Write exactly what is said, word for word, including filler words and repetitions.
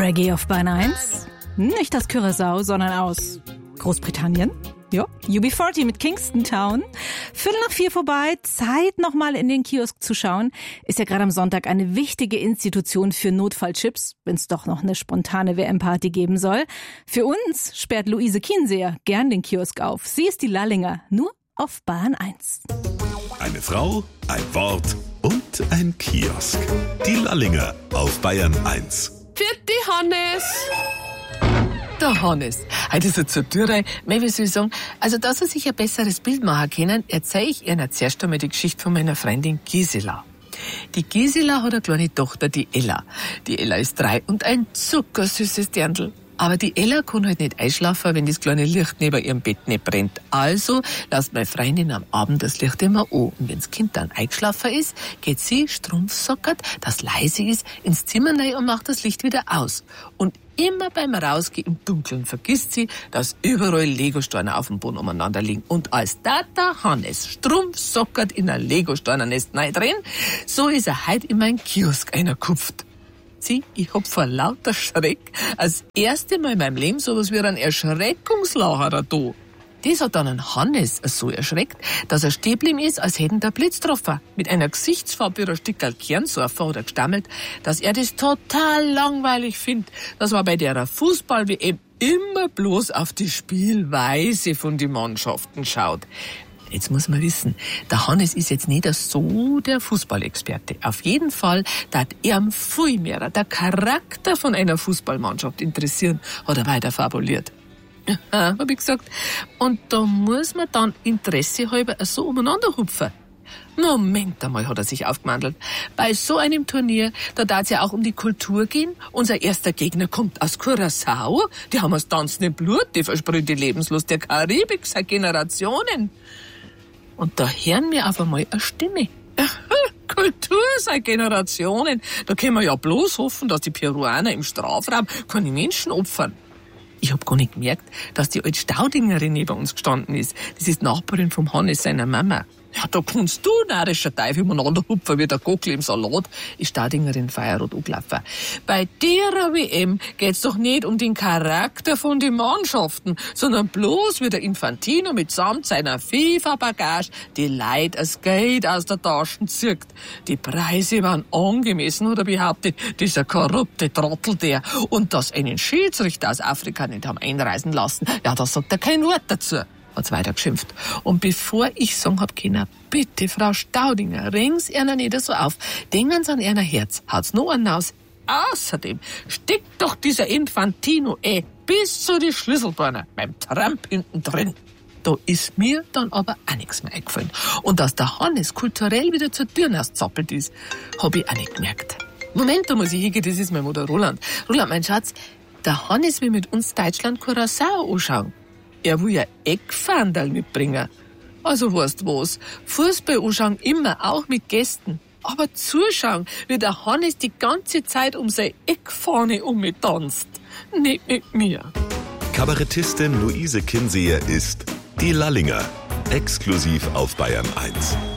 Reggae auf Bayern eins. Nicht aus Curaçao, sondern aus Großbritannien. Ja, U B vierzig mit Kingston Town. Viertel nach vier vorbei, Zeit nochmal in den Kiosk zu schauen. Ist ja gerade am Sonntag eine wichtige Institution für Notfallchips, wenn es doch noch eine spontane W M-Party geben soll. Für uns sperrt Luise Kienseer gern den Kiosk auf. Sie ist die Lallinger, nur auf Bayern eins. Eine Frau, ein Wort und ein Kiosk. Die Lallinger auf Bayern eins. Vierte Hannes! Der Hannes. Heute ist er zur Tür rein. Mei, wie soll ich sagen? Also, dass er sich ein besseres Bild machen können, erzähle ich Ihnen zuerst einmal die Geschichte von meiner Freundin Gisela. Die Gisela hat eine kleine Tochter, die Ella. Die Ella ist drei und ein zuckersüßes Dirndl. Aber die Ella kann halt nicht einschlafen, wenn das kleine Licht neben ihrem Bett nicht brennt. Also lässt meine Freundin am Abend das Licht immer an. Und wenn das Kind dann eingeschlafen ist, geht sie strumpfsockert, das leise ist, ins Zimmer rein und macht das Licht wieder aus. Und immer beim Rausgehen im Dunkeln vergisst sie, dass überall Legosteine auf dem Boden umeinander liegen. Und als da der Hannes strumpfsockert in ein Legosteinernest rein drin, so ist er heute in meinen Kiosk einerkupft. Ich hab vor lauter Schreck als erste Mal in meinem Leben sowas wie einen Erschreckungslacher da. Das hat dann einen Hannes so erschreckt, dass er stehen geblieben ist, als hätten der Blitz getroffen. Mit einer Gesichtsfarbe wie ein Stückerl Kernsurfer hat er gestammelt, dass er das total langweilig findet, dass man bei der Fußball-W M immer bloß auf die Spielweise von den Mannschaften schaut. Jetzt muss man wissen, der Hannes ist jetzt nicht so der Fußballexperte. Auf jeden Fall darf er viel mehr der Charakter von einer Fußballmannschaft interessieren, hat er weiter fabuliert. Ja, hab ich gesagt. Und da muss man dann Interesse halber so umeinander hupfen. Moment einmal, hat er sich aufgemandelt. Bei so einem Turnier, da darf es ja auch um die Kultur gehen. Unser erster Gegner kommt aus Curaçao. Die haben das Tanzen im Blut, die versprühen die Lebenslust der Karibik seit Generationen. Und da hören wir auf einmal eine Stimme. Kultur seit Generationen. Da können wir ja bloß hoffen, dass die Peruaner im Strafraum keine Menschen opfern. Ich hab gar nicht gemerkt, dass die alte Staudingerin neben uns gestanden ist. Das ist die Nachbarin vom Hannes, seiner Mama. Ja, da kannst du, närrischer Teufel, umeinander hupfen wie der Gockel im Salat, ist Staudingerin feierrot angelaufen. Bei der W M geht's doch nicht um den Charakter von den Mannschaften, sondern bloß wie der Infantino mitsamt seiner FIFA-Bagage die Leute das Geld aus der Taschen zirkt. Die Preise waren angemessen, hat er behauptet, dieser korrupte Trottel der. Und dass einen Schiedsrichter aus Afrika nicht haben einreisen lassen, ja, da sagt er kein Wort dazu. Hat's weiter geschimpft. Und bevor ich sagen hab können, bitte, Frau Staudinger, ring's einer nicht so auf. Denken Sie an Ihr Herz. Haut's noch einen aus. Außerdem steckt doch dieser Infantino eh bis zu die Schlüsselbeine beim Trump hinten drin. Da ist mir dann aber auch nichts mehr eingefallen. Und dass der Hannes kulturell wieder zur Tür zappelt ist, hab ich auch nicht gemerkt. Moment, da muss ich hingehen, das ist mein Mutter Roland. Roland, mein Schatz, der Hannes will mit uns Deutschland Curaçao anschauen. Er will ja Eckfahndal mitbringen. Also weißt was, Fußball anschauen immer, auch mit Gästen. Aber zuschauen, wie der Hannes die ganze Zeit um seine Eckfahne umtanzt. Nicht mit mir. Kabarettistin Luise Kienseer ist die Lallinger, exklusiv auf Bayern eins.